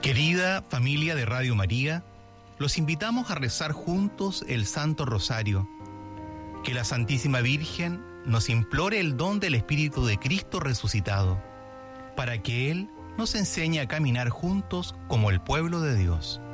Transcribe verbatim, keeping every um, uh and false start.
Querida familia de Radio María, los invitamos a rezar juntos el Santo Rosario. Que la Santísima Virgen nos implore el don del Espíritu de Cristo resucitado, para que Él nos enseñe a caminar juntos como el pueblo de Dios.